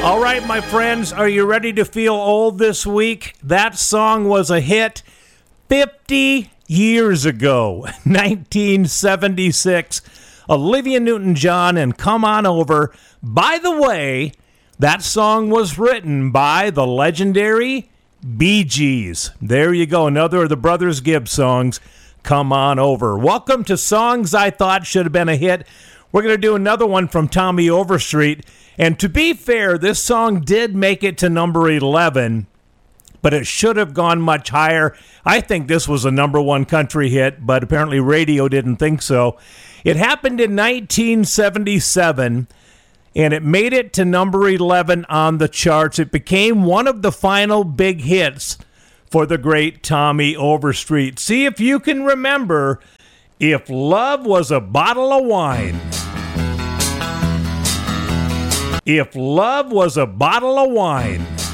All right, my friends, are you ready to feel old this week? That song was a hit 50 years ago, 1976. Olivia Newton-John and Come On Over. By the way, that song was written by the legendary Bee Gees. There you go, another of the Brothers Gibb songs, Come On Over. Welcome to Songs I Thought Should Have Been a Hit. We're going to do another one from Tommy Overstreet. And to be fair, this song did make it to number 11, but it should have gone much higher. I think this was a number one country hit, but apparently radio didn't think so. It happened in 1977, and it made it to number 11 on the charts. It became one of the final big hits for the great Tommy Overstreet. See if you can remember If Love Was a Bottle of Wine. If love was a bottle of wine.